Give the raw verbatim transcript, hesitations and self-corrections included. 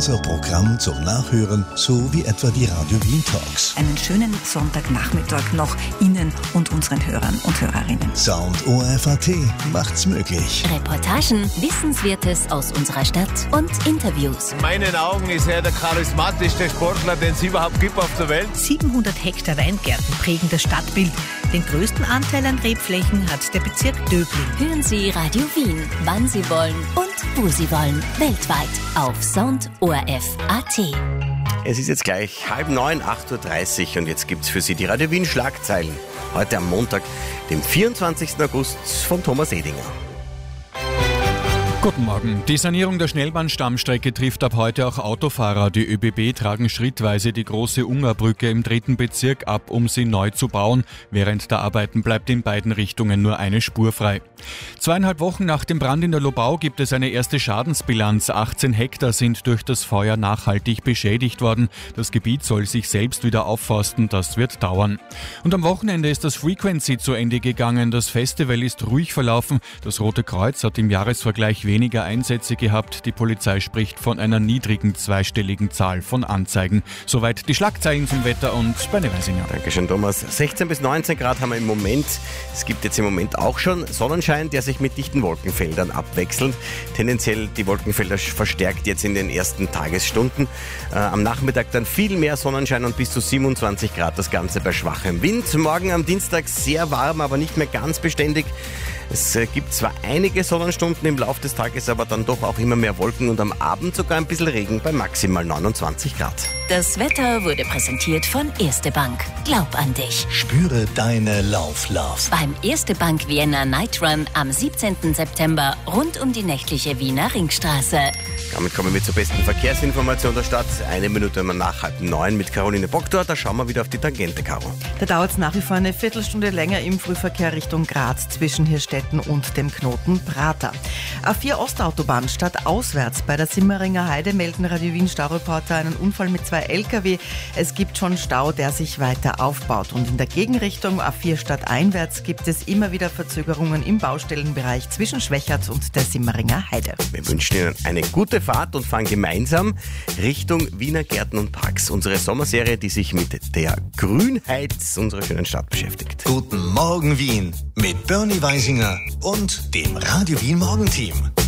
unser Programm zum Nachhören, so wie etwa die Radio Wien Talks. Einen schönen Sonntagnachmittag noch Ihnen und unseren Hörern und Hörerinnen. Sound O R F A T macht's möglich. Reportagen, Wissenswertes aus unserer Stadt und Interviews. In meinen Augen ist er der charismatischste Sportler, den es überhaupt gibt auf der Welt. siebenhundert Hektar Weingärten prägen das Stadtbild. Den größten Anteil an Rebflächen hat der Bezirk Döbling. Hören Sie Radio Wien, wann Sie wollen und wo Sie wollen. Weltweit auf Sound O R F A T. Es ist jetzt gleich halb neun, acht Uhr dreißig und jetzt gibt's für Sie die Radio Wien Schlagzeilen. Heute am Montag, dem vierundzwanzigsten August von Thomas Edinger. Guten Morgen. Die Sanierung der Schnellbahnstammstrecke trifft ab heute auch Autofahrer. Die ÖBB tragen schrittweise die große Ungarbrücke im dritten Bezirk ab, um sie neu zu bauen. Während der Arbeiten bleibt in beiden Richtungen nur eine Spur frei. Zweieinhalb Wochen nach dem Brand in der Lobau gibt es eine erste Schadensbilanz. achtzehn Hektar sind durch das Feuer nachhaltig beschädigt worden. Das Gebiet soll sich selbst wieder aufforsten. Das wird dauern. Und am Wochenende ist das Frequency zu Ende gegangen. Das Festival ist ruhig verlaufen. Das Rote Kreuz hat im Jahresvergleich weniger Einsätze gehabt. Die Polizei spricht von einer niedrigen zweistelligen Zahl von Anzeigen. Soweit die Schlagzeilen zum Wetter und Bernie Weisinger. Dankeschön, Thomas. sechzehn bis neunzehn Grad haben wir im Moment. Es gibt jetzt im Moment auch schon Sonnenschein, der sich mit dichten Wolkenfeldern abwechselt. Tendenziell die Wolkenfelder verstärkt jetzt in den ersten Tagesstunden. Äh, am Nachmittag dann viel mehr Sonnenschein und bis zu siebenundzwanzig Grad, das Ganze bei schwachem Wind. Morgen am Dienstag sehr warm, aber nicht mehr ganz beständig. Es gibt zwar einige Sonnenstunden im Laufe des Tages, aber dann doch auch immer mehr Wolken und am Abend sogar ein bisschen Regen bei maximal neunundzwanzig Grad. Das Wetter wurde präsentiert von Erste Bank. Glaub an dich. Spüre deine Lauf-Love. Beim Erste Bank Vienna Night Run am siebzehnten September rund um die nächtliche Wiener Ringstraße. Damit kommen wir zur besten Verkehrsinformation der Stadt. Eine Minute nach halb neun mit Caroline Bogdor. Da schauen wir wieder auf die Tangente, Caro. Da dauert es nach wie vor eine Viertelstunde länger im Frühverkehr Richtung Graz zwischen Hirstetten und dem Knoten Prater. A vier Ostautobahn stadtauswärts bei der Simmeringer Heide melden Radio Wien Staureporter einen Unfall mit zwei L K W. Es gibt schon Stau, der sich weiter aufbaut. Und in der Gegenrichtung A vier stadteinwärts gibt es immer wieder Verzögerungen im Baustellenbereich zwischen Schwächert und der Simmeringer Heide. Wir wünschen Ihnen eine gute Fahrt und fahren gemeinsam Richtung Wiener Gärten und Parks. Unsere Sommerserie, die sich mit der Grünheit unserer schönen Stadt beschäftigt. Guten Morgen Wien mit Bernie Weisinger und dem Radio Wien Morgenteam.